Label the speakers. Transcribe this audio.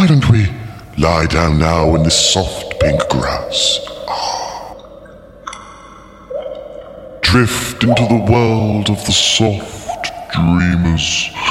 Speaker 1: Why don't we lie down now in this soft pink grass? Drift into the world of the soft dreamers.